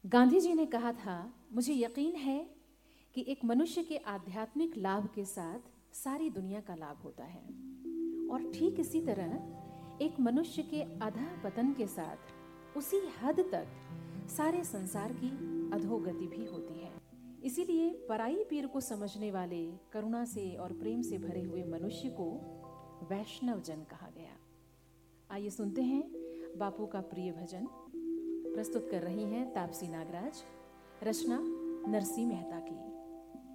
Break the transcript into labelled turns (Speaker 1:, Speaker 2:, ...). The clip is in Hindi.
Speaker 1: गांधी जी ने कहा था, मुझे यकीन है कि एक मनुष्य के आध्यात्मिक लाभ के साथ सारी दुनिया का लाभ होता है, और ठीक इसी तरह एक मनुष्य के अधः पतन के साथ उसी हद तक सारे संसार की अधोगति भी होती है। इसीलिए पराई पीर को समझने वाले, करुणा से और प्रेम से भरे हुए मनुष्य को वैष्णव जन कहा गया। आइए सुनते हैं बापू का प्रिय भजन। प्रस्तुत कर रही हैं तापसी नागराज, रचना नरसी मेहता की।